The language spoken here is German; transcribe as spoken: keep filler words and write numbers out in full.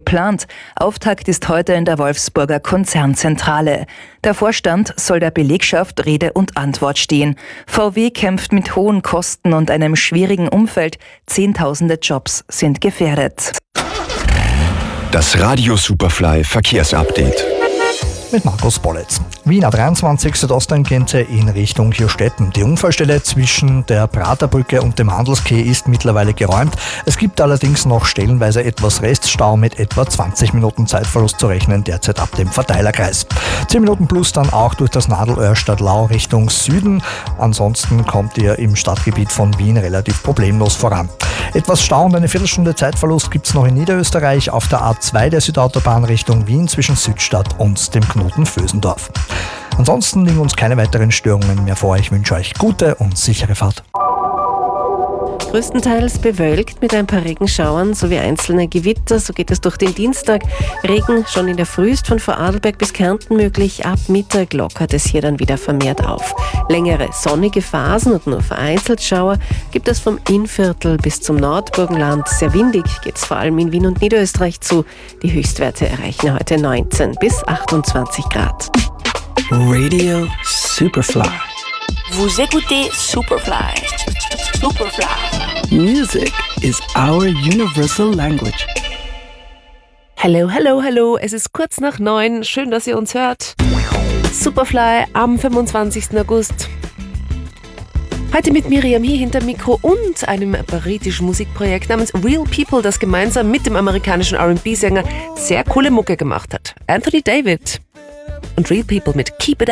geplant. Auftakt ist heute in der Wolfsburger Konzernzentrale. Der Vorstand soll der Belegschaft Rede und Antwort stehen. V W kämpft mit hohen Kosten und einem schwierigen Umfeld. Zehntausende Jobs sind gefährdet. Das Radio Superfly Verkehrsupdate. Mit Markus Bollitz. Wien A dreiundzwanzig Südosttangente in Richtung Hirstetten. Die Unfallstelle zwischen der Praterbrücke und dem Handelskeh ist mittlerweile geräumt. Es gibt allerdings noch stellenweise etwas Reststau mit etwa zwanzig Minuten Zeitverlust zu rechnen, derzeit ab dem Verteilerkreis. zehn Minuten plus dann auch durch das Nadelöhr Stadtlau Richtung Süden. Ansonsten kommt ihr im Stadtgebiet von Wien relativ problemlos voran. Etwas Stau und eine Viertelstunde Zeitverlust gibt es noch in Niederösterreich auf der A zwei der Südautobahn Richtung Wien zwischen Südstadt und dem Knoten Vösendorf. Ansonsten liegen uns keine weiteren Störungen mehr vor. Ich wünsche euch gute und sichere Fahrt. Größtenteils bewölkt mit ein paar Regenschauern sowie einzelne Gewitter. So geht es durch den Dienstag. Regen schon in der Früh ist von Vorarlberg bis Kärnten möglich. Ab Mittag lockert es hier dann wieder vermehrt auf. Längere sonnige Phasen und nur vereinzelt Schauer gibt es vom Innviertel bis zum Nordburgenland. Sehr windig geht es vor allem in Wien und Niederösterreich zu. Die Höchstwerte erreichen heute neunzehn bis achtundzwanzig Grad. Radio Superfly. Vous écoutez Superfly. Superfly. Music is our universal language. Hallo, hallo, hallo. Es ist kurz nach neun. Schön, dass ihr uns hört. Superfly am fünfundzwanzigsten August. Heute mit Miriam hier hinter Mikro und einem britischen Musikprojekt namens Real People, das gemeinsam mit dem amerikanischen R and B-Sänger sehr coole Mucke gemacht hat. Anthony David und Real People mit Keep It